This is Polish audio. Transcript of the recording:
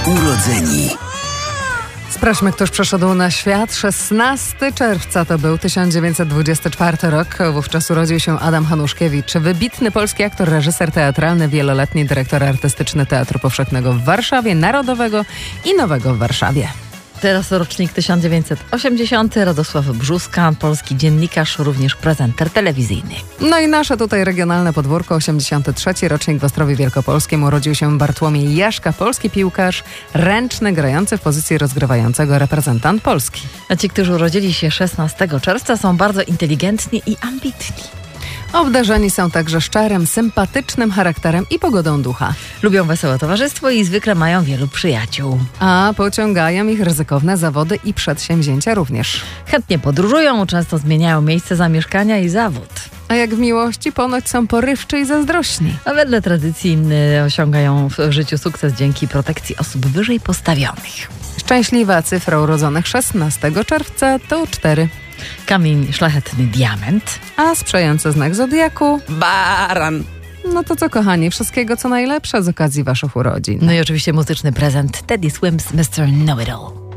Urodzeni. Sprawdźmy, któż przeszedł na świat. 16 czerwca to był 1924 rok. Wówczas urodził się Adam Hanuszkiewicz, wybitny polski aktor, reżyser teatralny, wieloletni dyrektor artystyczny Teatru Powszechnego w Warszawie, Narodowego i Nowego w Warszawie. Teraz rocznik 1980. Radosław Brzóska, polski dziennikarz, również prezenter telewizyjny. No i nasze tutaj regionalne podwórko, 83. rocznik w Ostrowie Wielkopolskim. Urodził się Bartłomiej Jaszka, polski piłkarz ręczny, grający w pozycji rozgrywającego, reprezentant Polski. A ci, którzy urodzili się 16 czerwca, są bardzo inteligentni i ambitni. Obdarzeni są także szczerym, sympatycznym charakterem i pogodą ducha. Lubią wesołe towarzystwo i zwykle mają wielu przyjaciół. A pociągają ich ryzykowne zawody i przedsięwzięcia również. Chętnie podróżują, często zmieniają miejsce zamieszkania i zawód. A jak w miłości, ponoć są porywczy i zazdrośni. A wedle tradycji osiągają w życiu sukces dzięki protekcji osób wyżej postawionych. Szczęśliwa cyfra urodzonych 16 czerwca to 4. Kamień szlachetny diament. A sprzyjający znak zodiaku? Baran. No to co, kochani, wszystkiego co najlepsze z okazji waszych urodzin. No i oczywiście muzyczny prezent Teddy Swims Mr. Know-It-All.